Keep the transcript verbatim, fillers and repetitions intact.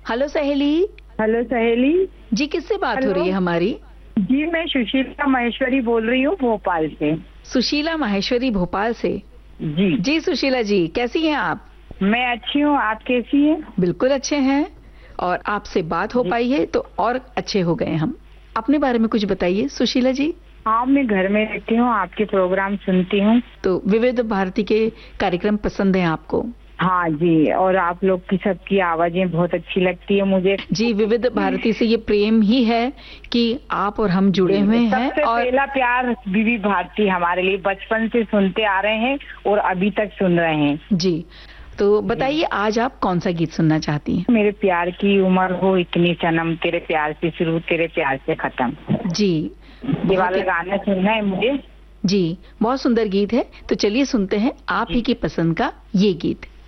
Hello सहेली। Hello सहेली जी, किससे बात हेलो? हो रही है हमारी? जी, मैं सुशीला महेश्वरी बोल रही हूँ भोपाल से। सुशीला माहेश्वरी, भोपाल से। जी जी सुशीला जी, कैसी हैं आप? मैं अच्छी हूँ, आप कैसी हैं? बिल्कुल अच्छे हैं, और आपसे बात हो जी। पाई है तो और अच्छे हो गए हम। अपने बारे में कुछ बताइए सुशीला जी। हाँ, मैं घर में रहती हूँ, आपके प्रोग्राम सुनती हूँ। तो विविध भारती के कार्यक्रम पसंद हैं आपको? हाँ जी, और आप लोग की सबकी आवाजें बहुत अच्छी लगती है मुझे। जी, विविध भारती से ये प्रेम ही है कि आप और हम जुड़े हुए हैं। सबसे और पहला प्यार विविध भारती हमारे लिए, बचपन से सुनते आ रहे हैं और अभी तक सुन रहे हैं। जी, तो बताइए आज आप कौन सा गीत सुनना चाहती हैं? मेरे प्यार की उम्र हो इतनी सनम, तेरे प्यार से शुरू तेरे प्यार से खत्म। जी, ये वाला गाना सुनना है मुझे। जी, बहुत सुंदर गीत है। तो चलिए सुनते हैं आप ही की पसंद का ये गीत।